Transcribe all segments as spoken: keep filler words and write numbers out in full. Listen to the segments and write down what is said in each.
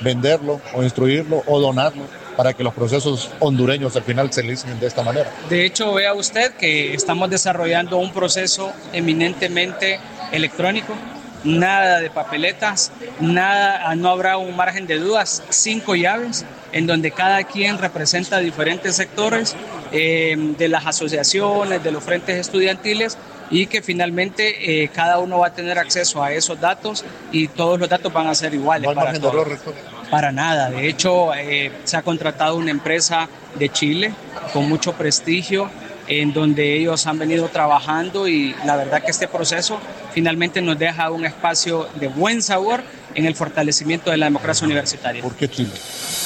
venderlo o instruirlo o donarlo para que los procesos hondureños al final se realicen de esta manera. De hecho, vea usted que estamos desarrollando un proceso eminentemente electrónico, nada de papeletas, nada, no habrá un margen de dudas, cinco llaves en donde cada quien representa diferentes sectores eh, de las asociaciones, de los frentes estudiantiles, y que finalmente eh, cada uno va a tener acceso a esos datos y todos los datos van a ser iguales. ¿No para todos? Error, para nada, de hecho eh, se ha contratado una empresa de Chile con mucho prestigio en donde ellos han venido trabajando, y la verdad que este proceso finalmente nos deja un espacio de buen sabor en el fortalecimiento de la democracia universitaria. ¿Por qué Chile?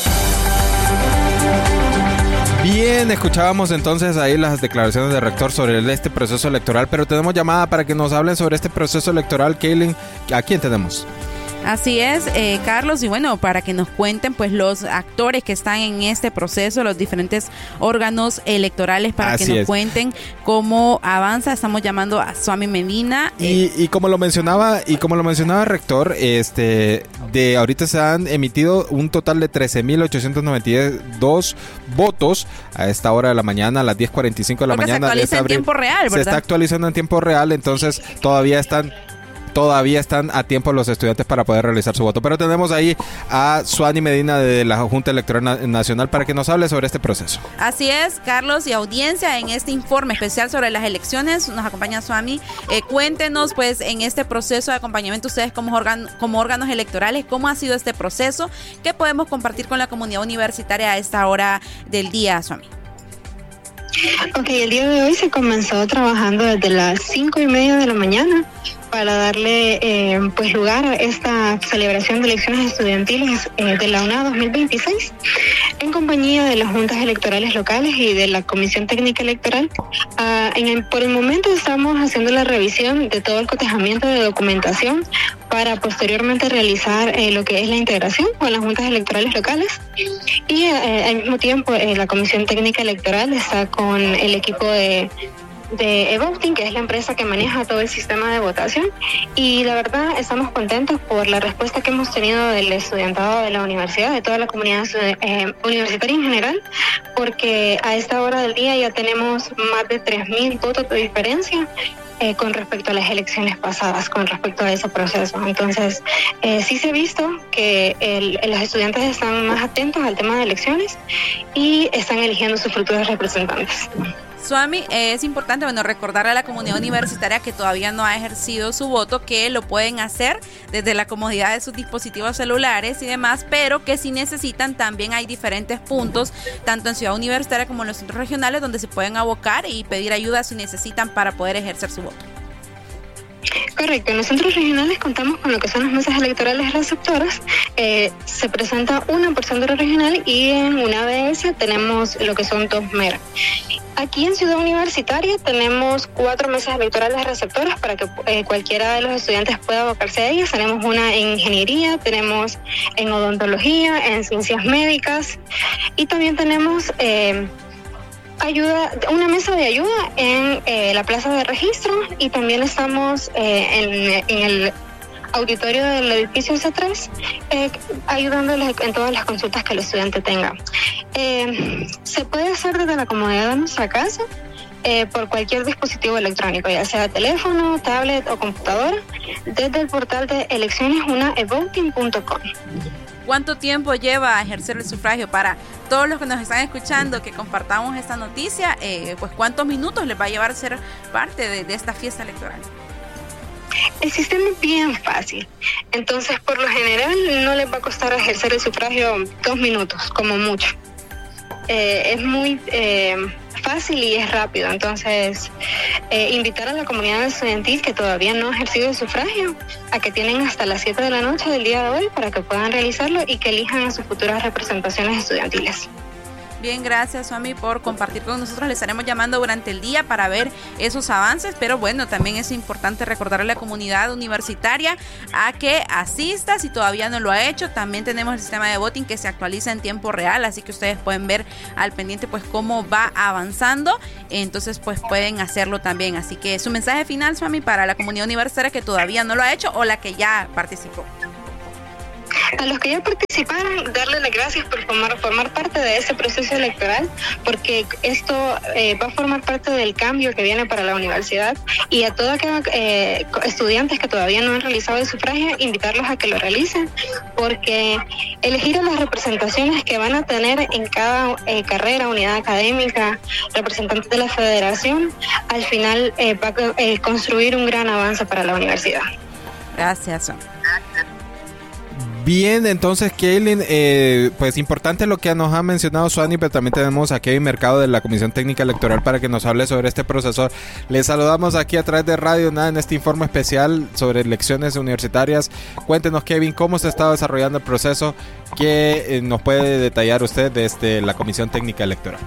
Bien, escuchábamos entonces ahí las declaraciones del rector sobre este proceso electoral, pero tenemos llamada para que nos hablen sobre este proceso electoral. Kaylin, ¿a quién tenemos? Así es, eh, Carlos, y bueno, para que nos cuenten pues los actores que están en este proceso, los diferentes órganos electorales, para Así que nos es. cuenten cómo avanza. Estamos llamando a Swami Medina. Y, eh. y como lo mencionaba, y como lo mencionaba el rector, este, de ahorita se han emitido un total de trece mil ochocientos noventa y dos votos a esta hora de la mañana, a las diez cuarenta y cinco de la Porque mañana. Se actualiza en tiempo real, ¿verdad? Se está actualizando en tiempo real, entonces todavía están Todavía están a tiempo los estudiantes para poder realizar su voto. Pero tenemos ahí a Swami Medina de la Junta Electoral Nacional para que nos hable sobre este proceso. Así es, Carlos, y audiencia, en este informe especial sobre las elecciones nos acompaña Swami. Eh, cuéntenos, pues, en este proceso de acompañamiento, ustedes como, organ- como órganos electorales, ¿cómo ha sido este proceso? ¿Qué podemos compartir con la comunidad universitaria a esta hora del día, Swami? Ok, el día de hoy se comenzó trabajando desde las cinco y media de la mañana para darle eh, pues lugar a esta celebración de elecciones estudiantiles eh, de la UNA dos mil veintiséis en compañía de las juntas electorales locales y de la Comisión Técnica Electoral. Uh, en el, por el momento estamos haciendo la revisión de todo el cotejamiento de documentación para posteriormente realizar eh, lo que es la integración con las juntas electorales locales, y eh, al mismo tiempo eh, la Comisión Técnica Electoral está con el equipo de de eVoting, que es la empresa que maneja todo el sistema de votación, y la verdad estamos contentos por la respuesta que hemos tenido del estudiantado de la universidad, de toda la comunidad eh, universitaria en general, porque a esta hora del día ya tenemos más de tres mil votos de diferencia Eh, con respecto a las elecciones pasadas, con respecto a ese proceso. Entonces, eh, sí se ha visto que el, los estudiantes están más atentos al tema de elecciones y están eligiendo sus futuros representantes. Swami, eh, es importante bueno recordarle a la comunidad universitaria que todavía no ha ejercido su voto, que lo pueden hacer desde la comodidad de sus dispositivos celulares y demás, pero que si necesitan también hay diferentes puntos, tanto en Ciudad Universitaria como en los centros regionales, donde se pueden abocar y pedir ayuda si necesitan para poder ejercer su voto. Correcto, en los centros regionales contamos con lo que son las mesas electorales receptoras. Eh, se presenta una por centro regional y en una A S tenemos lo que son dos meras. Aquí en Ciudad Universitaria tenemos cuatro mesas electorales receptoras para que eh, cualquiera de los estudiantes pueda abocarse a ellas. Tenemos una en ingeniería, tenemos en odontología, en ciencias médicas, y también tenemos eh, ayuda, una mesa de ayuda en eh, la plaza de registro, y también estamos eh, en, en el auditorio del edificio C tres, eh, ayudándoles en todas las consultas que el estudiante tenga. Eh, se puede hacer desde la comodidad de nuestra casa, eh, por cualquier dispositivo electrónico, ya sea teléfono, tablet o computadora, desde el portal de elecciones una e voting punto com. ¿Cuánto tiempo lleva a ejercer el sufragio? Para todos los que nos están escuchando, que compartamos esta noticia, eh, pues ¿cuántos minutos les va a llevar ser parte de, de esta fiesta electoral? El sistema es bien fácil, entonces por lo general no les va a costar ejercer el sufragio dos minutos, como mucho. Eh, es muy eh, fácil y es rápido, entonces eh, invitar a la comunidad estudiantil que todavía no ha ejercido el sufragio a que tienen hasta las siete de la noche del día de hoy para que puedan realizarlo y que elijan a sus futuras representaciones estudiantiles. Bien, gracias, Swami, por compartir con nosotros. Les estaremos llamando durante el día para ver esos avances, pero bueno, también es importante recordarle a la comunidad universitaria a que asista si todavía no lo ha hecho. También tenemos el sistema de voting que se actualiza en tiempo real, así que ustedes pueden ver al pendiente pues cómo va avanzando, entonces pues pueden hacerlo también. Así que su mensaje final, Swami, para la comunidad universitaria que todavía no lo ha hecho o la que ya participó. A los que ya participaron, darles las gracias por formar, formar parte de este proceso electoral, porque esto eh, va a formar parte del cambio que viene para la universidad, y a todos aquellos eh, estudiantes que todavía no han realizado el sufragio, invitarlos a que lo realicen, porque elegir a las representaciones que van a tener en cada eh, carrera, unidad académica, representantes de la federación, al final eh, va a eh, construir un gran avance para la universidad. Gracias. Bien, entonces, Kaylin, eh, pues importante lo que nos ha mencionado Suani, pero también tenemos a Kevin Mercado de la Comisión Técnica Electoral para que nos hable sobre este proceso. Les saludamos aquí a través de Radio Nada en este informe especial sobre elecciones universitarias. Cuéntenos, Kevin, cómo se está desarrollando el proceso, qué eh, nos puede detallar usted desde la Comisión Técnica Electoral.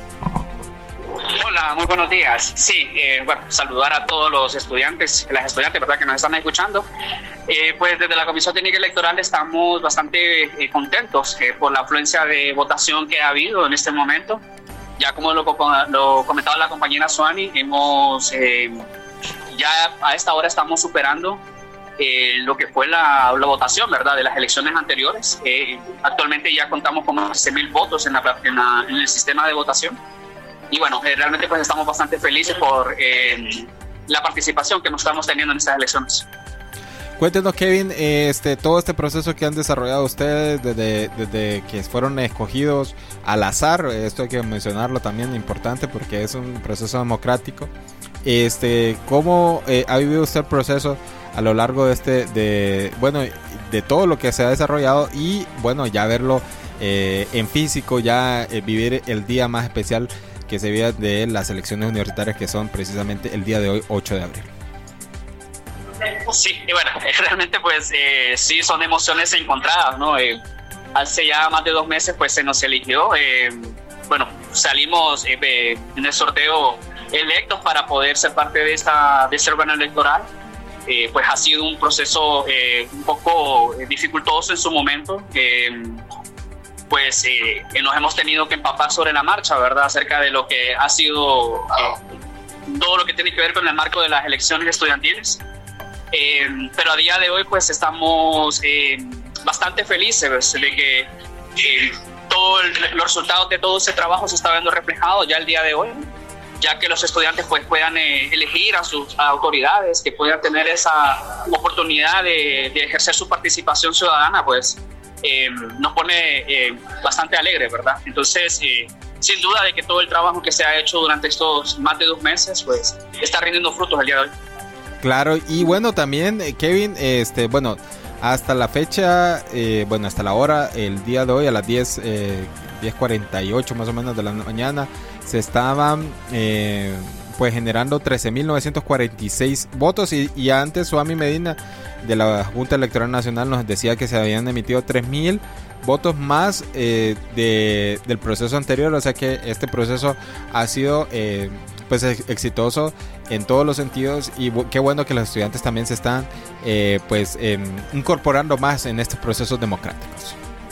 Hola, muy buenos días. Sí, eh, bueno, saludar a todos los estudiantes, las estudiantes, ¿verdad?, que nos están escuchando. Eh, pues desde la Comisión Técnica Electoral estamos bastante eh, contentos eh, por la afluencia de votación que ha habido en este momento. Ya como lo, lo comentaba la compañera Suani, hemos eh, ya a esta hora estamos superando eh, lo que fue la, la votación, ¿verdad?, de las elecciones anteriores. Eh, actualmente ya contamos con once mil votos en, la, en, la, en el sistema de votación. Y bueno, eh, realmente pues estamos bastante felices por eh, la participación que nos estamos teniendo en estas elecciones. Cuéntenos, Kevin, este, todo este proceso que han desarrollado ustedes desde, desde que fueron escogidos al azar, esto hay que mencionarlo también, importante porque es un proceso democrático. Este, ¿cómo eh, ha vivido usted el proceso a lo largo de este, de, bueno, de todo lo que se ha desarrollado y bueno, ya verlo eh, en físico, ya eh, vivir el día más especial que se vive de las elecciones universitarias, que son precisamente el día de hoy, ocho de abril? Sí, y bueno, realmente pues eh, sí son emociones encontradas, ¿no? Eh, hace ya más de dos meses pues se nos eligió, eh, bueno, salimos eh, en el sorteo electos para poder ser parte de, esta, de este órgano electoral. Eh, pues ha sido un proceso eh, un poco dificultoso en su momento, eh, pues eh, que nos hemos tenido que empapar sobre la marcha, ¿verdad?, acerca de lo que ha sido eh, todo lo que tiene que ver con el marco de las elecciones estudiantiles. Eh, pero a día de hoy pues estamos eh, bastante felices de que eh, todos los resultados de todo ese trabajo se está viendo reflejado ya el día de hoy, ya que los estudiantes pues puedan eh, elegir a sus autoridades, que puedan tener esa oportunidad de, de ejercer su participación ciudadana, pues eh, nos pone eh, bastante alegre, ¿verdad? Entonces eh, sin duda de que todo el trabajo que se ha hecho durante estos más de dos meses pues está rindiendo frutos el día de hoy. Claro, y bueno, también, Kevin, este, bueno, hasta la fecha, eh, bueno, hasta la hora, el día de hoy a las diez, eh, diez cuarenta y ocho más o menos de la mañana, se estaban eh, pues generando trece mil novecientos cuarenta y seis votos y, y antes Suami Medina de la Junta Electoral Nacional nos decía que se habían emitido tres mil votos más eh, de, del proceso anterior, o sea que este proceso ha sido eh, pues exitoso en todos los sentidos y bu- qué bueno que los estudiantes también se están eh, pues eh, incorporando más en estos procesos democráticos.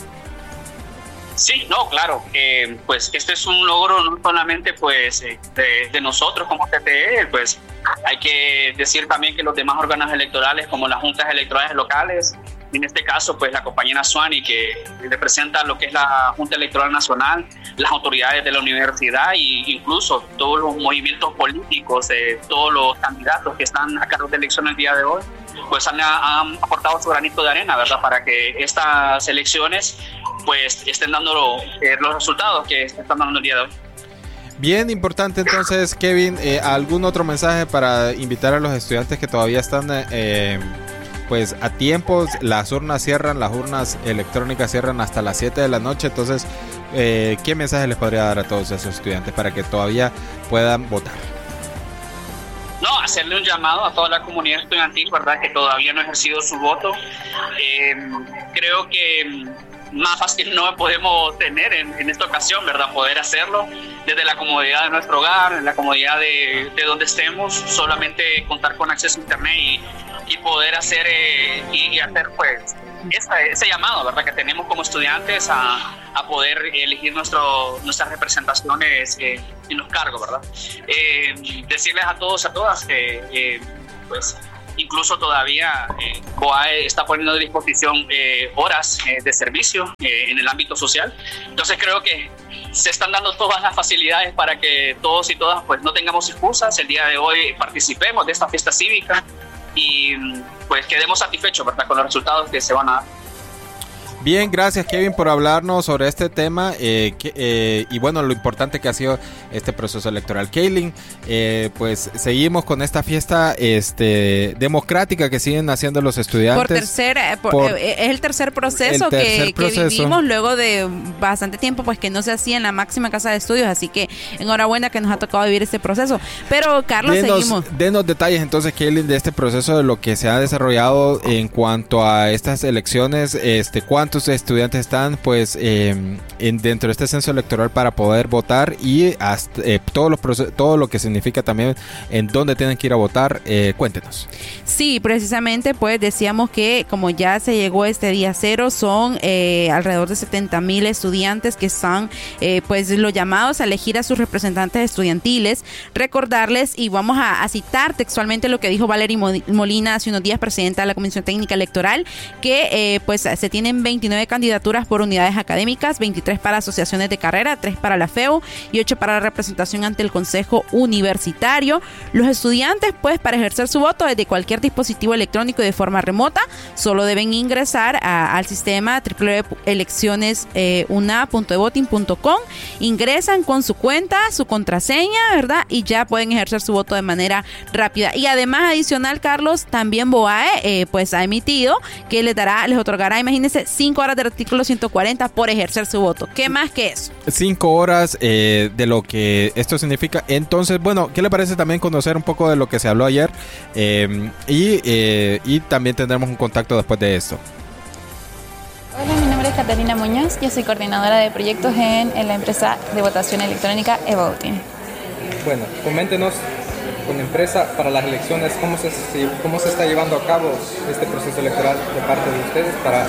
Sí, no, claro, eh, pues este es un logro no solamente pues eh, de, de nosotros como T T E, pues hay que decir también que los demás órganos electorales como las juntas electorales locales, en este caso pues la compañera Suani que representa lo que es la Junta Electoral Nacional, las autoridades de la universidad e incluso todos los movimientos políticos, eh, todos los candidatos que están a cargo de elecciones el día de hoy, pues han, han aportado su granito de arena, ¿verdad?, para que estas elecciones pues estén dando eh, los resultados que están dando el día de hoy. Bien, importante entonces, Kevin, eh, ¿algún otro mensaje para invitar a los estudiantes que todavía están eh, pues a tiempos? Las urnas cierran, las urnas electrónicas cierran hasta las siete de la noche, entonces eh, ¿qué mensaje les podría dar a todos esos estudiantes para que todavía puedan votar? No, hacerle un llamado a toda la comunidad estudiantil, ¿verdad?, que todavía no ha ejercido su voto. Eh, creo que más fácil no podemos tener en, en esta ocasión, ¿verdad?, poder hacerlo desde la comodidad de nuestro hogar, en la comodidad de, de donde estemos, solamente contar con acceso a internet y, y poder hacer eh, y, y hacer pues esta, ese llamado, ¿verdad?, que tenemos como estudiantes a, a poder elegir nuestro, nuestras representaciones eh, en los cargos, ¿verdad? Eh, decirles a todos y a todas que eh, pues incluso todavía eh, B O A E está poniendo a disposición eh, horas eh, de servicio eh, en el ámbito social. Entonces creo que se están dando todas las facilidades para que todos y todas pues no tengamos excusas. El día de hoy participemos de esta fiesta cívica y pues quedemos satisfechos, ¿verdad?, con los resultados que se van a dar. Bien, gracias Kevin por hablarnos sobre este tema eh, que, eh, y bueno, lo importante que ha sido este proceso electoral. Kaylin, eh, pues seguimos con esta fiesta este, democrática que siguen haciendo los estudiantes. Por tercer, por, por, eh, es el tercer proceso, el tercer que, proceso. que vivimos luego de bastante tiempo pues que no se hacía en la máxima casa de estudios, así que enhorabuena que nos ha tocado vivir este proceso. Pero Carlos, denos, seguimos. Denos detalles entonces, Kaylin, de este proceso, de lo que se ha desarrollado en cuanto a estas elecciones, este, cuánto estudiantes están pues eh, en, dentro de este censo electoral para poder votar y hasta, eh, todos los proces- todo lo que significa también en dónde tienen que ir a votar. Eh, cuéntenos. Sí, precisamente pues decíamos que como ya se llegó este día cero, son eh, alrededor de setenta mil estudiantes que están eh, pues los llamados a elegir a sus representantes estudiantiles. Recordarles, y vamos a, a citar textualmente lo que dijo Valerie Molina hace unos días, presidenta de la Comisión Técnica Electoral, que eh, pues se tienen veintinueve candidaturas por unidades académicas, veintitrés para asociaciones de carrera, tres para la F E U y ocho para la representación ante el Consejo Universitario. Los estudiantes, pues, para ejercer su voto desde cualquier dispositivo electrónico y de forma remota, solo deben ingresar a, al sistema doble u doble u doble u punto elecciones una punto e voting punto com, ingresan con su cuenta, su contraseña, ¿verdad? Y ya pueden ejercer su voto de manera rápida. Y además, adicional, Carlos, también B O A E, eh, pues, ha emitido que les dará, les otorgará, imagínense, cinco horas del artículo ciento cuarenta por ejercer su voto. ¿Qué más que eso? Cinco horas eh, de lo que esto significa. Entonces, bueno, ¿qué le parece también conocer un poco de lo que se habló ayer? Eh, y, eh, y también tendremos un contacto después de esto. Hola, mi nombre es Catalina Muñoz, yo soy coordinadora de proyectos en, en la empresa de votación electrónica eVoting. Bueno, coméntenos con la empresa para las elecciones, ¿cómo se, cómo se está llevando a cabo este proceso electoral de parte de ustedes para,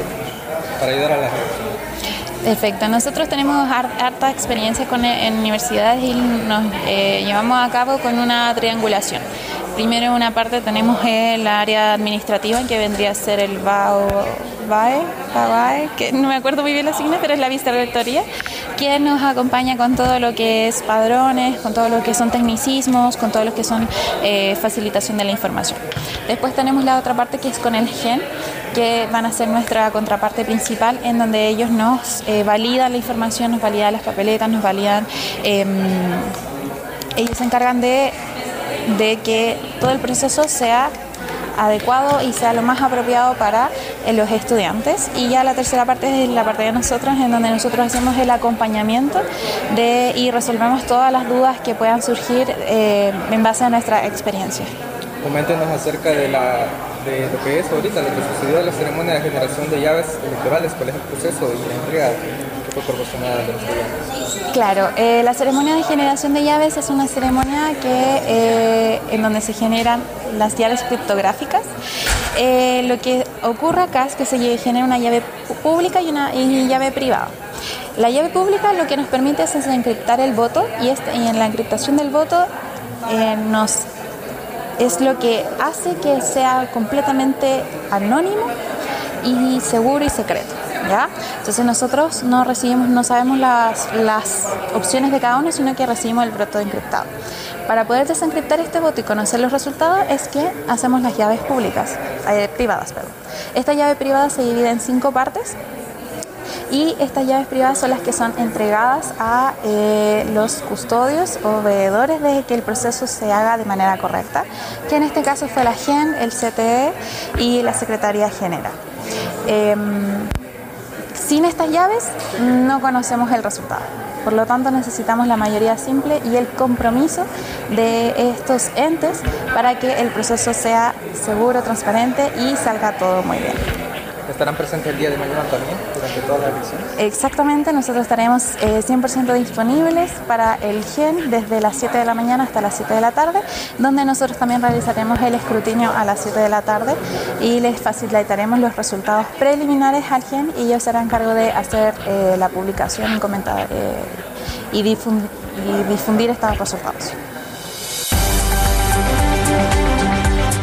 para ayudar a las elecciones? Perfecto, nosotros tenemos harta experiencia con, en universidades y nos eh, llevamos a cabo con una triangulación. Primero, en una parte tenemos el área administrativa, que vendría a ser el B A O, B A E, B A E, que no me acuerdo muy bien la sigla, pero es la vicerrectoría, que nos acompaña con todo lo que es padrones, con todo lo que son tecnicismos, con todo lo que son eh, facilitación de la información. Después tenemos la otra parte que es con el G E N, que van a ser nuestra contraparte principal, en donde ellos nos eh, validan la información, nos validan las papeletas, nos validan... Eh, ellos se encargan de, de que todo el proceso sea adecuado y sea lo más apropiado para eh, los estudiantes. Y ya la tercera parte es la parte de nosotros, en donde nosotros hacemos el acompañamiento de, y resolvemos todas las dudas que puedan surgir eh, en base a nuestra experiencia. Coméntenos acerca de, la, de lo que es ahorita, lo que sucedió en la ceremonia de generación de llaves electorales, cuál es el proceso y la entrega que fue proporcionada a los estudiantes. Claro, eh, la ceremonia de generación de llaves es una ceremonia que, eh, en donde se generan las llaves criptográficas. Eh, lo que ocurre acá es que se genera una llave pública y una y llave privada. La llave pública lo que nos permite es encriptar el voto y, este, y en la encriptación del voto eh, nos es lo que hace que sea completamente anónimo y seguro y secreto, ¿ya? Entonces nosotros no recibimos, no sabemos las, las opciones de cada uno, sino que recibimos el voto encriptado. Para poder desencriptar este voto y conocer los resultados es que hacemos las llaves públicas, eh, privadas, perdón. Esta llave privada se divide en cinco partes. Y estas llaves privadas son las que son entregadas a eh, los custodios o veedores de que el proceso se haga de manera correcta, que en este caso fue la G E N, el C T E y la Secretaría General. Eh, sin estas llaves no conocemos el resultado. Por lo tanto, necesitamos la mayoría simple y el compromiso de estos entes para que el proceso sea seguro, transparente y salga todo muy bien. ¿Estarán presentes el día de mañana también durante todas las elecciones? Exactamente, nosotros estaremos eh, cien por ciento disponibles para el G E N desde las siete de la mañana hasta las siete de la tarde, donde nosotros también realizaremos el escrutinio a las siete de la tarde y les facilitaremos los resultados preliminares al G E N y ellos se harán cargo de hacer eh, la publicación y comentar eh, y, difundir, y difundir estos resultados.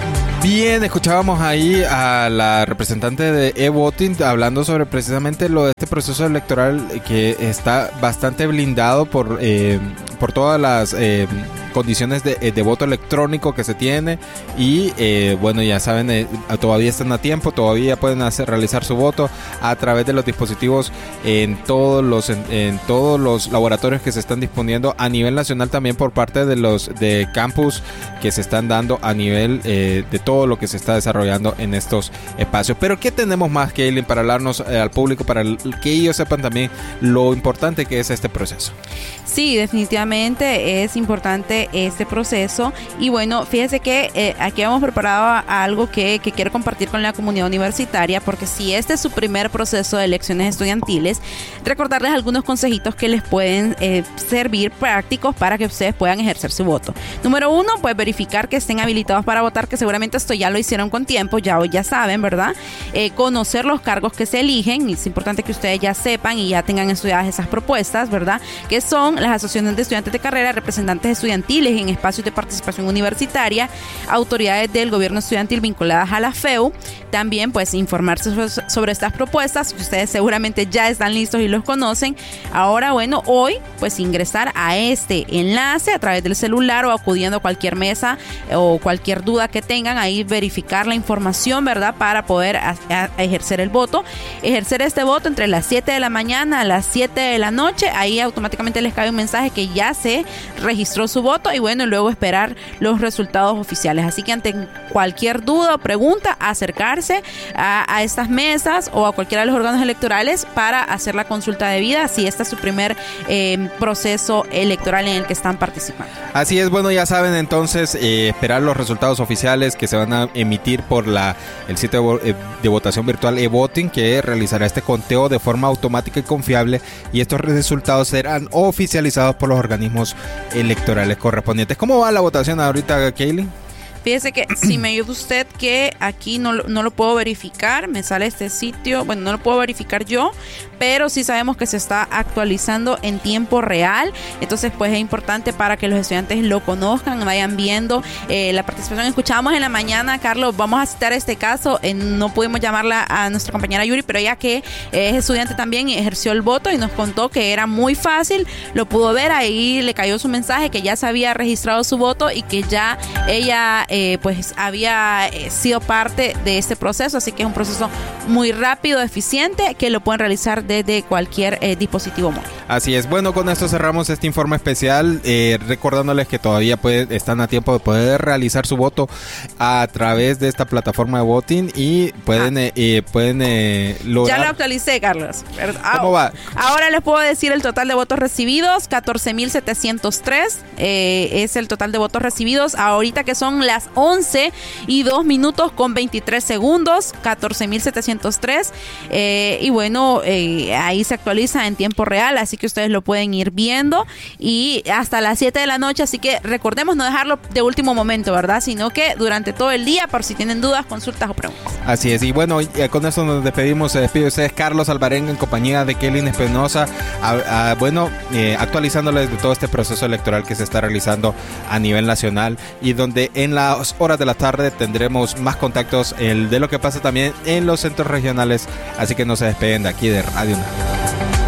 Bien, escuchábamos ahí a la representante de e-voting hablando sobre precisamente lo de este proceso electoral que está bastante blindado por, eh, por todas las eh, condiciones de, de voto electrónico que se tiene y eh, bueno, ya saben, eh, todavía están a tiempo, todavía pueden hacer, realizar su voto a través de los dispositivos en todos los en, en todos los laboratorios que se están disponiendo a nivel nacional, también por parte de los de campus que se están dando a nivel eh, de todo lo que se está desarrollando en estos espacios. Pero ¿qué tenemos más, Kaylin, para hablarnos eh, al público, para el, que ellos sepan también lo importante que es este proceso? Sí, definitivamente es importante este proceso y bueno, fíjese que eh, aquí hemos preparado algo que, que quiero compartir con la comunidad universitaria, porque si este es su primer proceso de elecciones estudiantiles, recordarles algunos consejitos que les pueden eh, servir prácticos para que ustedes puedan ejercer su voto. Número uno, pues verificar que estén habilitados para votar, que seguramente esto ya lo hicieron con tiempo, ya hoy ya saben, ¿verdad? Eh, conocer los cargos que se eligen, y es importante que ustedes ya sepan y ya tengan estudiadas esas propuestas, ¿verdad? Que son las asociaciones de estudiantes de carrera, representantes estudiantiles en espacios de participación universitaria, autoridades del gobierno estudiantil vinculadas a la F E U. También pues informarse sobre, sobre estas propuestas, ustedes seguramente ya están listos y los conocen. Ahora bueno, hoy pues ingresar a este enlace a través del celular o acudiendo a cualquier mesa o cualquier duda que tengan, ahí verificar la información, ¿verdad? Para poder a, a ejercer el voto. Ejercer este voto entre las siete de la mañana a las siete de la noche, ahí automáticamente les cae un mensaje que ya se registró su voto y bueno, luego esperar los resultados oficiales. Así que ante cualquier duda o pregunta, acercarse a, a estas mesas o a cualquiera de los órganos electorales para hacer la consulta debida si este es su primer eh, proceso electoral en el que están participando. Así es, bueno, ya saben entonces eh, esperar los resultados oficiales que se van a emitir por la el sitio de, de votación virtual e-voting, que realizará este conteo de forma automática y confiable, y estos resultados serán oficializados por los organismos electorales correspondientes. ¿Cómo va la votación ahorita, Kaylin? Fíjese que si me ayuda usted, que aquí no, no lo puedo verificar, me sale este sitio, bueno, no lo puedo verificar yo, pero sí sabemos que se está actualizando en tiempo real, entonces pues es importante para que los estudiantes lo conozcan, vayan viendo eh, la participación. Escuchábamos en la mañana, Carlos, vamos a citar este caso, eh, no pudimos llamarla a nuestra compañera Yuri, pero ella que eh, es estudiante también y ejerció el voto y nos contó que era muy fácil, lo pudo ver, ahí le cayó su mensaje que ya se había registrado su voto y que ya ella eh, pues había eh, sido parte de este proceso, así que es un proceso muy rápido, eficiente, que lo pueden realizar desde cualquier eh, dispositivo móvil. Así es. Bueno, con esto cerramos este informe especial, eh, recordándoles que todavía pueden, están a tiempo de poder realizar su voto a través de esta plataforma de voting y pueden, ah. eh, eh, pueden eh, lograr... Ya lo actualicé, Carlos. ¿Cómo va? Ahora les puedo decir el total de votos recibidos, catorce mil setecientos tres eh, es el total de votos recibidos ahorita, que son las once y dos minutos con veintitrés segundos, catorce mil setecientos tres eh, y bueno, eh, ahí se actualiza en tiempo real, así que ustedes lo pueden ir viendo y hasta las siete de la noche, así que recordemos no dejarlo de último momento, ¿verdad? Sino que durante todo el día, por si tienen dudas, consultas o preguntas. Así es, y bueno, con eso nos despedimos, se despide ustedes Carlos Alvarenga en compañía de Kaylin Espinosa, a, a, bueno, eh, actualizándoles de todo este proceso electoral que se está realizando a nivel nacional y donde en las horas de la tarde tendremos más contactos el de lo que pasa también en los centros regionales, así que no se despeguen de aquí de Radio Nacional.